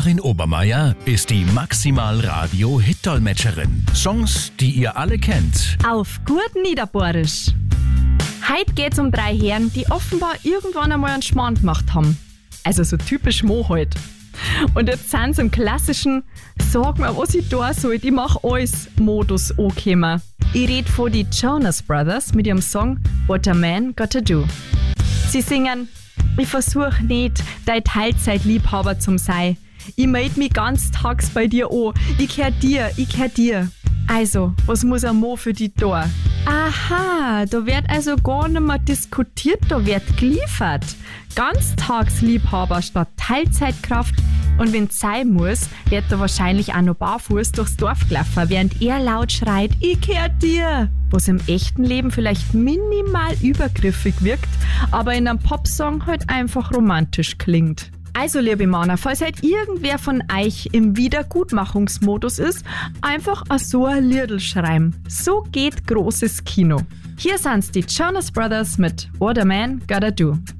Karin Obermeier ist die Maximal-Radio-Hit-Dolmetscherin. Songs, die ihr alle kennt. Auf gut Niederbohrisch. Heute geht's um 3 Herren, die offenbar irgendwann einmal einen Schmarrn gemacht haben. Also so typisch Mo halt. Und jetzt sind sie im klassischen Sag mir, was ich da soll, ich mach alles Modus angekommen. Ich rede von die Jonas Brothers mit ihrem Song What a Man Gotta Do. Sie singen: Ich versuch nicht, dein Teilzeitliebhaber zum sein. Ich meld mich ganz tags bei dir an. Ich kehr dir. Also, was muss ein Mo für dich da? Aha, da wird also gar nicht mehr diskutiert, da wird geliefert. Ganztagsliebhaber statt Teilzeitkraft. Und wenn's sein muss, wird er wahrscheinlich auch noch barfuß durchs Dorf gelaufen, während er laut schreit: Ich kehr dir! Was im echten Leben vielleicht minimal übergriffig wirkt, aber in einem Popsong halt einfach romantisch klingt. Also, liebe Männer, falls halt irgendwer von euch im Wiedergutmachungsmodus ist, einfach so ein Liedl schreiben. So geht großes Kino. Hier sind's die Jonas Brothers mit What a Man Gotta Do.